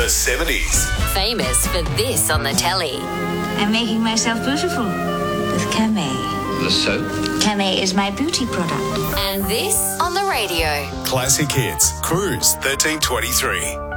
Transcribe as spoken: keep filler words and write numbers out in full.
the seventies. Famous for this on the telly. I'm making myself beautiful with Camay. The soap? Camay is my beauty product. And this on the radio. Classic Hits. Cruise thirteen twenty-three.